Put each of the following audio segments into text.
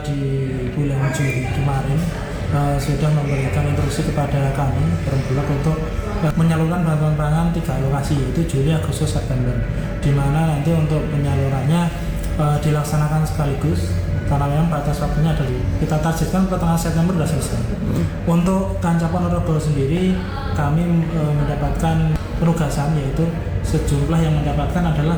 di bulan Juli kemarin sudah memberikan instruksi kepada kami Perumbulok untuk menyalurkan bantuan pangan 3 alokasi, yaitu Juli, Agustus, September, di mana nanti untuk penyalurannya dilaksanakan sekaligus karena memang batas waktunya ada kita targetkan pertengahan September sudah selesai. Untuk Kanca Ponorogo sendiri kami mendapatkan penugasan, yaitu sejumlah yang mendapatkan adalah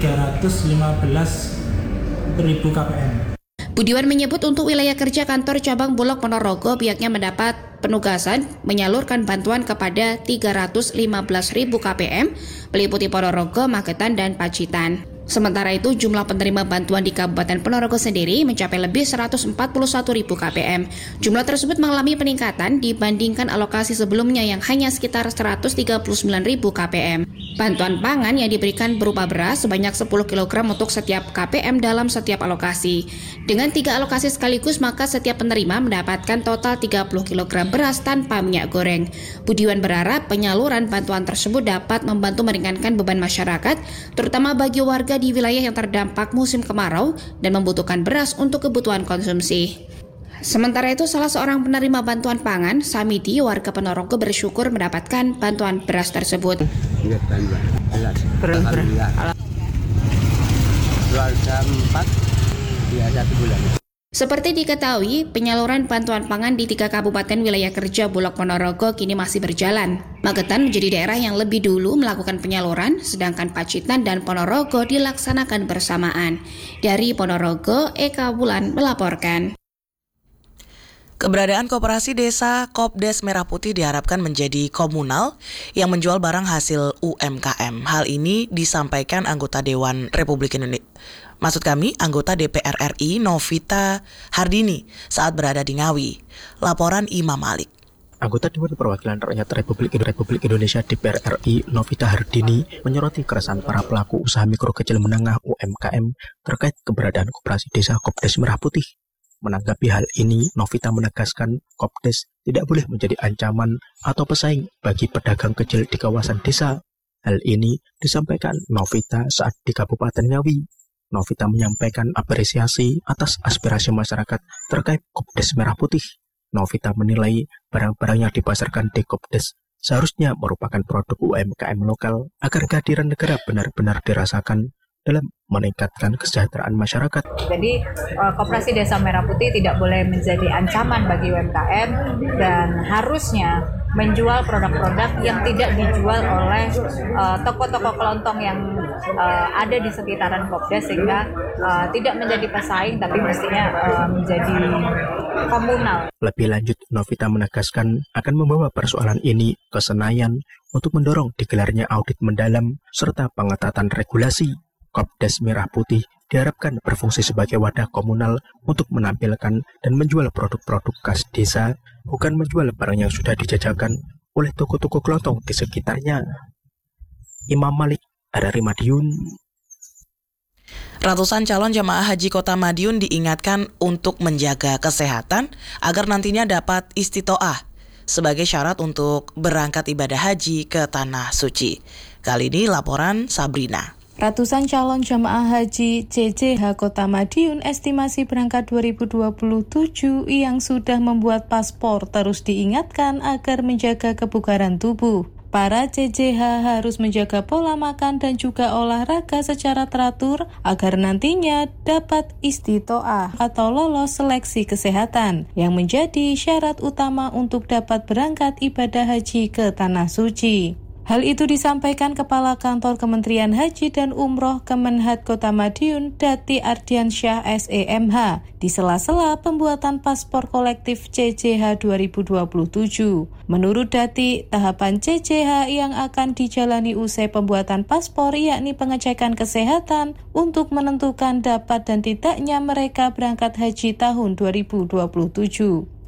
315.000 KPM. Budiwan menyebut untuk wilayah kerja kantor cabang Bulog Ponorogo pihaknya mendapat penugasan menyalurkan bantuan kepada 315.000 KPM meliputi Ponorogo, Magetan, dan Pacitan. Sementara itu, jumlah penerima bantuan di Kabupaten Ponorogo sendiri mencapai lebih 141.000 KPM. Jumlah tersebut mengalami peningkatan dibandingkan alokasi sebelumnya yang hanya sekitar 139.000 KPM. Bantuan pangan yang diberikan berupa beras sebanyak 10 kg untuk setiap KPM dalam setiap alokasi. Dengan 3 alokasi sekaligus, maka setiap penerima mendapatkan total 30 kg beras tanpa minyak goreng. Budiwan berharap penyaluran bantuan tersebut dapat membantu meringankan beban masyarakat, terutama bagi warga di wilayah yang terdampak musim kemarau dan membutuhkan beras untuk kebutuhan konsumsi. Sementara itu, salah seorang penerima bantuan pangan, Samidi, warga Ponorogo, bersyukur mendapatkan bantuan beras tersebut. Seperti diketahui, penyaluran bantuan pangan di 3 kabupaten wilayah kerja Bulog Ponorogo kini masih berjalan. Magetan menjadi daerah yang lebih dulu melakukan penyaluran, sedangkan Pacitan dan Ponorogo dilaksanakan bersamaan. Dari Ponorogo, Eka Wulan melaporkan. Keberadaan Koperasi Desa Kopdes Merah Putih diharapkan menjadi komunal yang menjual barang hasil UMKM. Hal ini disampaikan anggota Dewan Republik Indonesia. Anggota DPR RI Novita Hardini saat berada di Ngawi. Laporan Imam Malik. Anggota Dewan Perwakilan Rakyat Republik Indonesia DPR RI Novita Hardini menyoroti keresahan para pelaku usaha mikro kecil menengah UMKM terkait keberadaan Koperasi Desa Kopdes Merah Putih. Menanggapi hal ini, Novita menegaskan Kopdes tidak boleh menjadi ancaman atau pesaing bagi pedagang kecil di kawasan desa. Hal ini disampaikan Novita saat di Kabupaten Ngawi. Novita menyampaikan apresiasi atas aspirasi masyarakat terkait Kopdes Merah Putih. Novita menilai barang-barang yang dipasarkan di Kopdes seharusnya merupakan produk UMKM lokal agar kehadiran negara benar-benar dirasakan dalam meningkatkan kesejahteraan masyarakat. Jadi Koperasi Desa Merah Putih tidak boleh menjadi ancaman bagi UMKM dan harusnya menjual produk-produk yang tidak dijual oleh toko-toko kelontong yang ada di sekitaran Kopdes, sehingga tidak menjadi pesaing tapi mestinya menjadi komunal. Lebih lanjut, Novita menegaskan akan membawa persoalan ini ke Senayan untuk mendorong digelarnya audit mendalam serta pengetatan regulasi. Kopdes Merah Putih diharapkan berfungsi sebagai wadah komunal untuk menampilkan dan menjual produk-produk khas desa, bukan menjual barang yang sudah dijajakan oleh toko-toko kelontong di sekitarnya. Imam Malik, dari Madiun. Ratusan calon jamaah haji Kota Madiun diingatkan untuk menjaga kesehatan agar nantinya dapat istitoah sebagai syarat untuk berangkat ibadah haji ke Tanah Suci. Kali ini laporan Sabrina. Ratusan calon jamaah haji JJH Kota Madiun estimasi berangkat 2027 yang sudah membuat paspor terus diingatkan agar menjaga kebugaran tubuh. Para JJH harus menjaga pola makan dan juga olahraga secara teratur agar nantinya dapat istitoah atau lolos seleksi kesehatan yang menjadi syarat utama untuk dapat berangkat ibadah haji ke Tanah Suci. Hal itu disampaikan Kepala Kantor Kementerian Haji dan Umroh Kemenhad Kota Madiun, Dati Ardiansyah SEMH, di sela-sela pembuatan paspor kolektif CJH 2027. Menurut Dati, tahapan CJH yang akan dijalani usai pembuatan paspor yakni pengecekan kesehatan untuk menentukan dapat dan tidaknya mereka berangkat haji tahun 2027.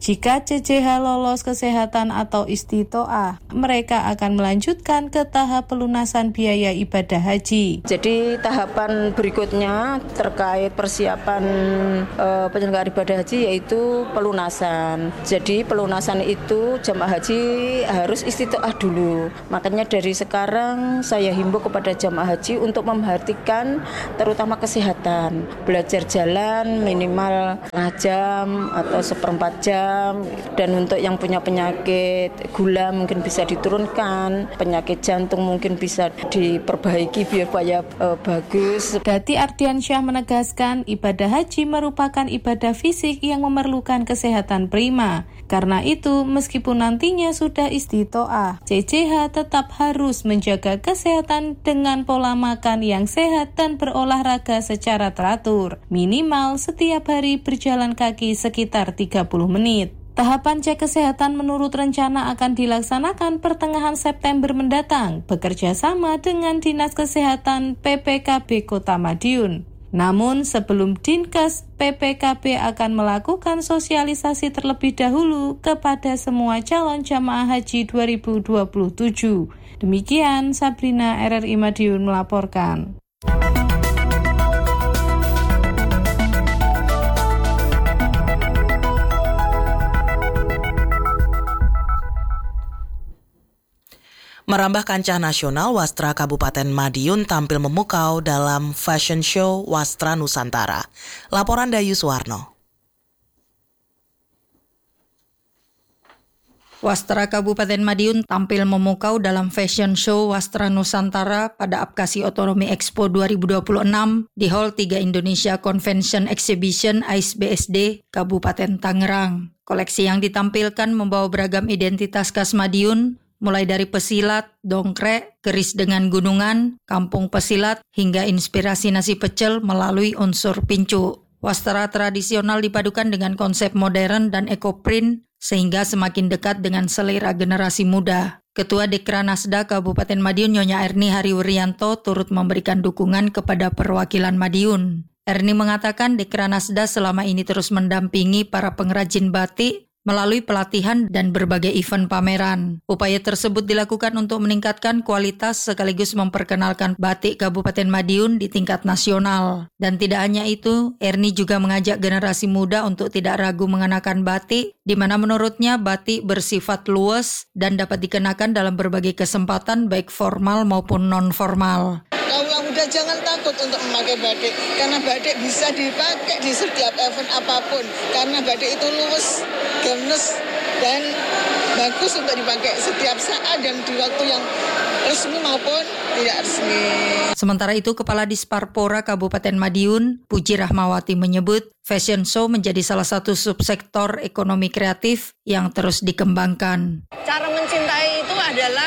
Jika CCH lolos kesehatan atau istitoah, mereka akan melanjutkan ke tahap pelunasan biaya ibadah haji. Jadi tahapan berikutnya terkait persiapan penyelenggara ibadah haji yaitu pelunasan. Jadi pelunasan itu jamaah haji harus istitoah dulu. Makanya dari sekarang saya himbau kepada jamaah haji untuk memperhatikan terutama kesehatan. Belajar jalan minimal setengah jam atau 1/4 jam. Dan untuk yang punya penyakit gula mungkin bisa diturunkan, penyakit jantung mungkin bisa diperbaiki biar bagus. Gati Ardiansyah menegaskan ibadah haji merupakan ibadah fisik yang memerlukan kesehatan prima. Karena itu, meskipun nantinya sudah istitoah, CCH tetap harus menjaga kesehatan dengan pola makan yang sehat dan berolahraga secara teratur. Minimal setiap hari berjalan kaki sekitar 30 menit. Tahapan cek kesehatan menurut rencana akan dilaksanakan pertengahan September mendatang, bekerja sama dengan Dinas Kesehatan PPKB Kota Madiun. Namun sebelum Dinkes, PPKB akan melakukan sosialisasi terlebih dahulu kepada semua calon jamaah haji 2027. Demikian Sabrina, RRI Madiun melaporkan. Merambah kancah nasional, Wastra Kabupaten Madiun tampil memukau dalam Fashion Show Wastra Nusantara. Laporan Dayu Suwarno. Wastra Kabupaten Madiun tampil memukau dalam Fashion Show Wastra Nusantara pada Apkasi Otonomi Expo 2026 di Hall 3 Indonesia Convention Exhibition AIS BSD, Kabupaten Tangerang. Koleksi yang ditampilkan membawa beragam identitas khas Madiun, mulai dari pesilat, dongkrek, keris dengan gunungan, kampung pesilat, hingga inspirasi nasi pecel melalui unsur pincu. Wastra tradisional dipadukan dengan konsep modern dan ekoprint, sehingga semakin dekat dengan selera generasi muda. Ketua Dekranasda Kabupaten Madiun Nyonya Erni Hariwuryanto turut memberikan dukungan kepada perwakilan Madiun. Erni mengatakan Dekranasda selama ini terus mendampingi para pengrajin batik melalui pelatihan dan berbagai event pameran. Upaya tersebut dilakukan untuk meningkatkan kualitas sekaligus memperkenalkan batik Kabupaten Madiun di tingkat nasional. Dan tidak hanya itu, Erni juga mengajak generasi muda untuk tidak ragu mengenakan batik, di mana menurutnya batik bersifat luas dan dapat dikenakan dalam berbagai kesempatan baik formal maupun non-formal. Kaula muda jangan takut untuk memakai batik, karena batik bisa dipakai di setiap event apapun, karena batik itu luwes, games, dan bagus untuk dipakai setiap saat dan di waktu yang resmi maupun tidak resmi. Sementara itu, Kepala Disparpora Kabupaten Madiun, Puji Rahmawati menyebut, fashion show menjadi salah satu subsektor ekonomi kreatif yang terus dikembangkan. Cara mencintai itu adalah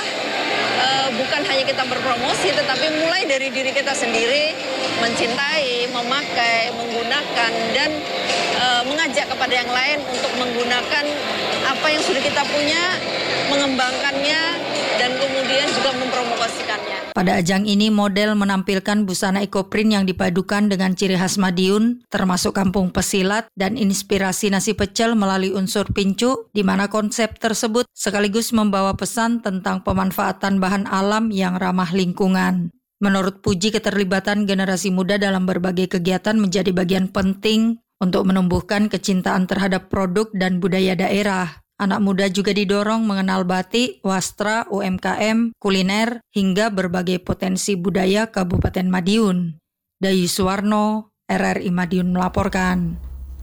bukan hanya kita berpromosi, tetapi mulai dari diri kita sendiri mencintai, memakai, menggunakan, dan mengajak kepada yang lain untuk menggunakan apa yang sudah kita punya, mengembangkannya, dan kemudian juga mempromosikannya. Pada ajang ini, model menampilkan busana ekoprint yang dipadukan dengan ciri khas Madiun, termasuk kampung pesilat dan inspirasi nasi pecel melalui unsur pincu, di mana konsep tersebut sekaligus membawa pesan tentang pemanfaatan bahan alam yang ramah lingkungan. Menurut Puji, keterlibatan generasi muda dalam berbagai kegiatan menjadi bagian penting untuk menumbuhkan kecintaan terhadap produk dan budaya daerah. Anak muda juga didorong mengenal batik, wastra, UMKM, kuliner, hingga berbagai potensi budaya Kabupaten Madiun. Dayu Suwarno, RRI Madiun melaporkan.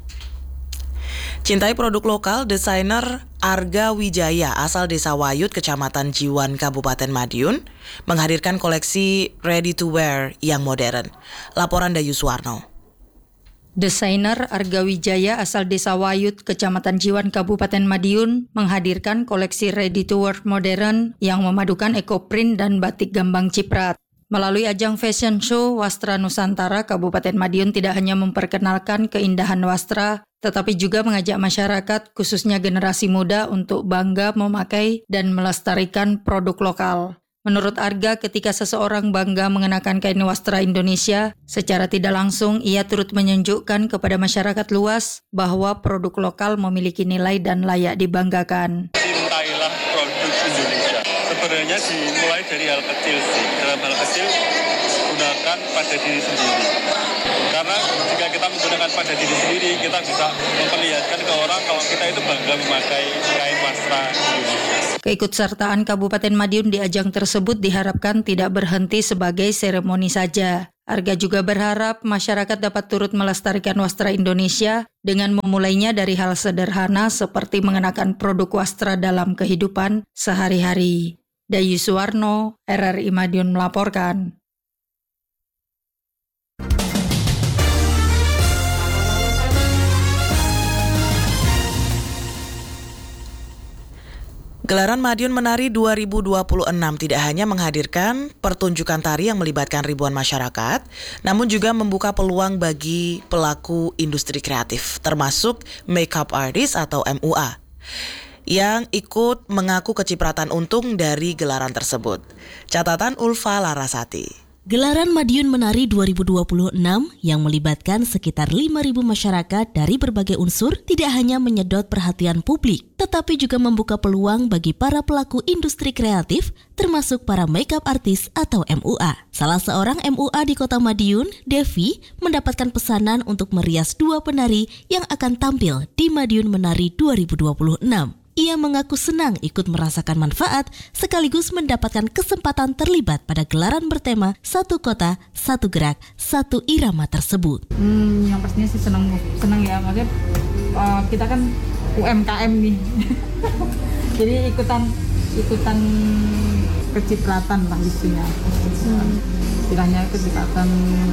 Cintai produk lokal, desainer Arga Wijaya asal Desa Wayut, Kecamatan Jiwan, Kabupaten Madiun, menghadirkan koleksi ready to wear yang modern. Laporan Dayu Suwarno. Desainer Arga Wijaya asal Desa Wayut, Kecamatan Jiwan, Kabupaten Madiun menghadirkan koleksi ready-to-wear modern yang memadukan ekoprint dan batik gambang ciprat. Melalui ajang fashion show Wastra Nusantara, Kabupaten Madiun tidak hanya memperkenalkan keindahan wastra, tetapi juga mengajak masyarakat, khususnya generasi muda, untuk bangga memakai dan melestarikan produk lokal. Menurut Arga, ketika seseorang bangga mengenakan kain wastra Indonesia, secara tidak langsung ia turut menunjukkan kepada masyarakat luas bahwa produk lokal memiliki nilai dan layak dibanggakan. Cintailah produk Indonesia. Sebenarnya dimulai dari hal kecil sih. Dalam hal kecil, gunakan pada diri sendiri. Karena jika kita menggunakan pada diri sendiri, kita bisa memperlihatkan ke orang kalau kita itu bangga memakai kain wastra Indonesia. Keikutsertaan Kabupaten Madiun di ajang tersebut diharapkan tidak berhenti sebagai seremoni saja. Arga juga berharap masyarakat dapat turut melestarikan wastra Indonesia dengan memulainya dari hal sederhana seperti mengenakan produk wastra dalam kehidupan sehari-hari. Dayu Suwarno, RRI Madiun melaporkan. Gelaran Madiun Menari 2026 tidak hanya menghadirkan pertunjukan tari yang melibatkan ribuan masyarakat, namun juga membuka peluang bagi pelaku industri kreatif, termasuk makeup artist atau MUA, yang ikut mengaku kecipratan untung dari gelaran tersebut. Catatan Ulfa Larasati. Gelaran Madiun Menari 2026 yang melibatkan sekitar 5.000 masyarakat dari berbagai unsur tidak hanya menyedot perhatian publik, tetapi juga membuka peluang bagi para pelaku industri kreatif, termasuk para makeup artist atau MUA. Salah seorang MUA di Kota Madiun, Devi, mendapatkan pesanan untuk merias 2 penari yang akan tampil di Madiun Menari 2026. Ia mengaku senang ikut merasakan manfaat sekaligus mendapatkan kesempatan terlibat pada gelaran bertema Satu Kota, Satu Gerak, Satu Irama tersebut. Yang pastinya sih senang ya, maksudnya kita kan UMKM nih, jadi ikutan kecipratan lah isinya. Istilahnya kecipratan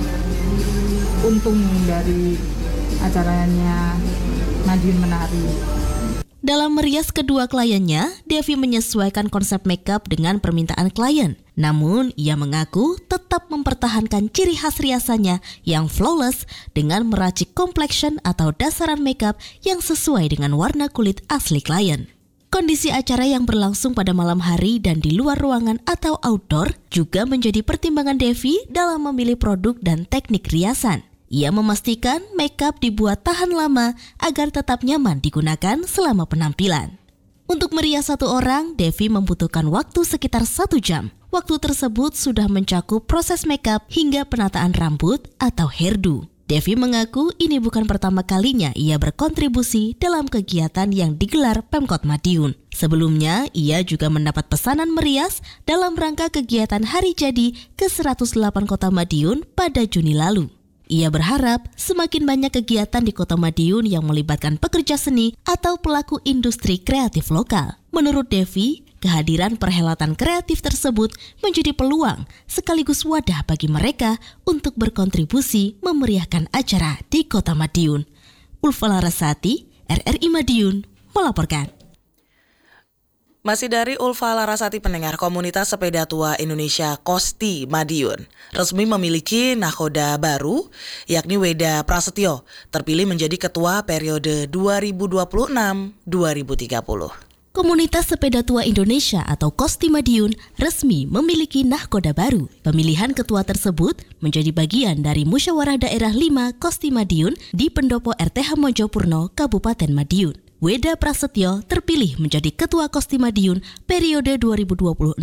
untung dari acaranya Madiun Menari. Dalam merias kedua kliennya, Devi menyesuaikan konsep makeup dengan permintaan klien. Namun, ia mengaku tetap mempertahankan ciri khas riasannya yang flawless dengan meracik complexion atau dasaran makeup yang sesuai dengan warna kulit asli klien. Kondisi acara yang berlangsung pada malam hari dan di luar ruangan atau outdoor juga menjadi pertimbangan Devi dalam memilih produk dan teknik riasan. Ia memastikan makeup dibuat tahan lama agar tetap nyaman digunakan selama penampilan. Untuk merias satu orang, Devi membutuhkan waktu sekitar 1 jam. Waktu tersebut sudah mencakup proses makeup hingga penataan rambut atau hairdo. Devi mengaku ini bukan pertama kalinya ia berkontribusi dalam kegiatan yang digelar Pemkot Madiun. Sebelumnya, ia juga mendapat pesanan merias dalam rangka kegiatan Hari Jadi ke-108 Kota Madiun pada Juni lalu. Ia berharap semakin banyak kegiatan di Kota Madiun yang melibatkan pekerja seni atau pelaku industri kreatif lokal. Menurut Devi, kehadiran perhelatan kreatif tersebut menjadi peluang sekaligus wadah bagi mereka untuk berkontribusi memeriahkan acara di Kota Madiun. Ulfa Larasati, RRI Madiun, melaporkan. Masih dari Ulfa Larasati, pendengar, komunitas sepeda tua Indonesia Kosti Madiun resmi memiliki nakoda baru, yakni Weda Prasetyo, terpilih menjadi ketua periode 2026-2030. Komunitas Sepeda Tua Indonesia atau Kosti Madiun resmi memiliki nahkoda baru. Pemilihan ketua tersebut menjadi bagian dari Musyawarah Daerah 5 Kosti Madiun di Pendopo RTH Mojopurno, Kabupaten Madiun. Weda Prasetyo terpilih menjadi Ketua Kosti Madiun periode 2026-2030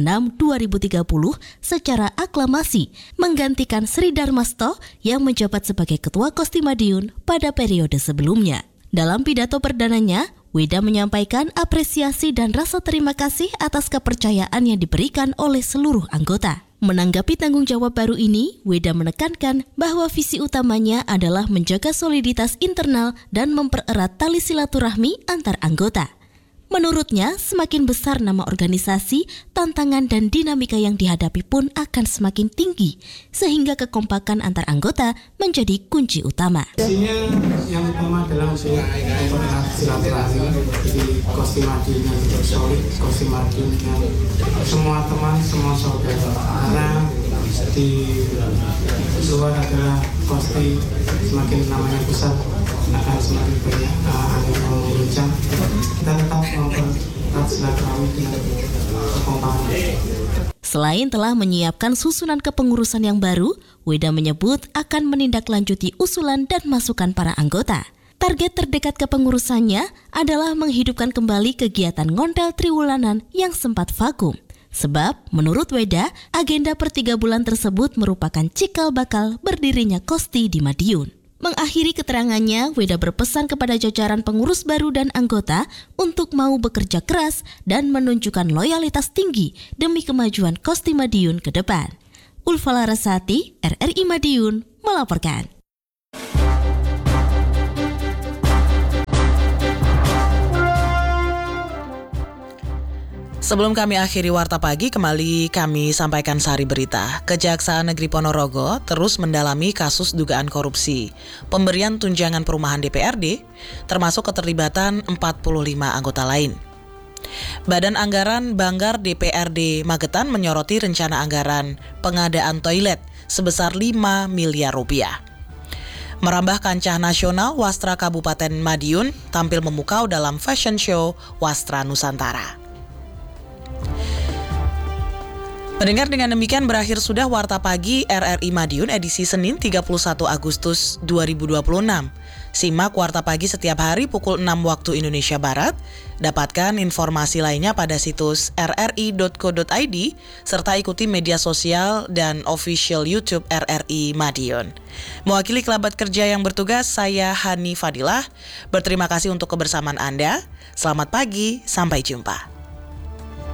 secara aklamasi, menggantikan Sri Darmasto yang menjabat sebagai Ketua Kosti Madiun pada periode sebelumnya. Dalam pidato perdananya, Weda menyampaikan apresiasi dan rasa terima kasih atas kepercayaan yang diberikan oleh seluruh anggota. Menanggapi tanggung jawab baru ini, Weda menekankan bahwa visi utamanya adalah menjaga soliditas internal dan mempererat tali silaturahmi antar anggota. Menurutnya, semakin besar nama organisasi, tantangan dan dinamika yang dihadapi pun akan semakin tinggi, sehingga kekompakan antar anggota menjadi kunci utama. Isinya yang utama adalah untuk mempererat silaturahmi di Kosti Madiun yang cukup solid, Kosti Madiun yang semua teman, semua saudara. Karena di luar adalah Kosti semakin namanya besar, akan semakin banyak angin yang menguncang. Kita tetap mempererat silaturahmi dengan kekompakan. Selain telah menyiapkan susunan kepengurusan yang baru, Weda menyebut akan menindaklanjuti usulan dan masukan para anggota. Target terdekat kepengurusannya adalah menghidupkan kembali kegiatan ngontel triwulanan yang sempat vakum. Sebab, menurut Weda, agenda per 3 bulan tersebut merupakan cikal bakal berdirinya Kosti di Madiun. Mengakhiri keterangannya, Weda berpesan kepada jajaran pengurus baru dan anggota untuk mau bekerja keras dan menunjukkan loyalitas tinggi demi kemajuan Kosti Madiun ke depan. Ulfa Larasati, RRI Madiun, melaporkan. Sebelum kami akhiri Warta Pagi, kembali kami sampaikan sari berita. Kejaksaan Negeri Ponorogo terus mendalami kasus dugaan korupsi pemberian tunjangan perumahan DPRD, termasuk keterlibatan 45 anggota lain. Badan Anggaran Banggar DPRD Magetan menyoroti rencana anggaran pengadaan toilet sebesar 5 miliar rupiah. Merambah kancah nasional, Wastra Kabupaten Madiun tampil memukau dalam fashion show Wastra Nusantara. Pendengar, dengan demikian berakhir sudah Warta Pagi RRI Madiun edisi Senin 31 Agustus 2026. Simak Warta Pagi setiap hari pukul 6 waktu Indonesia Barat. Dapatkan informasi lainnya pada situs rri.co.id serta ikuti media sosial dan official YouTube RRI Madiun. Mewakili kerabat kerja yang bertugas, saya Hani Fadilah. Berterima kasih untuk kebersamaan Anda. Selamat pagi, sampai jumpa.